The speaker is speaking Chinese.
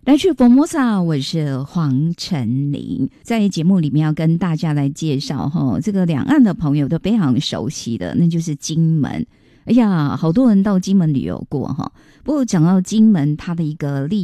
来去佛摩萨，我是黄晨林，在节目里面要跟大家来介绍这个两岸的朋友都非常熟悉的，那就是金门。哎呀，好多人到金门旅游过不过讲到金门，它的一个